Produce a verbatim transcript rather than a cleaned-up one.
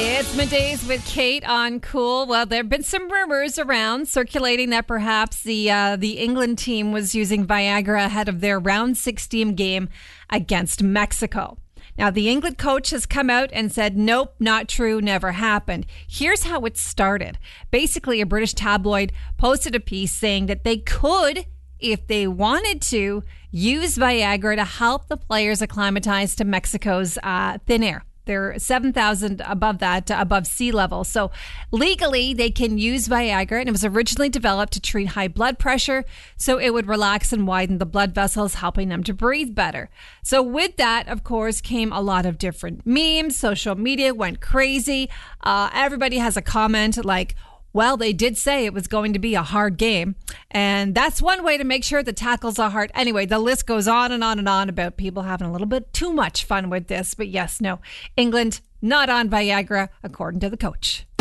It's Middays with Kate on Cool. Well, there have been some rumors around circulating that perhaps the uh, the England team was using Viagra ahead of their round sixteen game against Mexico. Now, the England coach has come out and said, nope, not true, never happened. Here's how it started. Basically, a British tabloid posted a piece saying that they could, if they wanted to, use Viagra to help the players acclimatize to Mexico's uh, thin air. They're seven thousand above that, uh, above sea level. So legally, they can use Viagra, and it was originally developed to treat high blood pressure, so it would relax and widen the blood vessels, helping them to breathe better. So with that, of course, came a lot of different memes. Social media went crazy. Uh, everybody has a comment like, well, they did say it was going to be a hard game. And that's one way to make sure the tackles are hard. Anyway, the list goes on and on and on about people having a little bit too much fun with this. But yes, no, England not on Viagra, according to the coach.